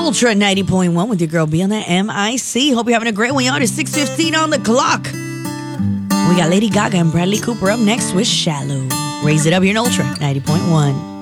Ultra 90.1 with your girl B on the MIC. Hope you're having a great one, y'all. It's 6:15 on the clock. We got Lady Gaga and Bradley Cooper up next with Shallow. Raise it up here in Ultra 90.1.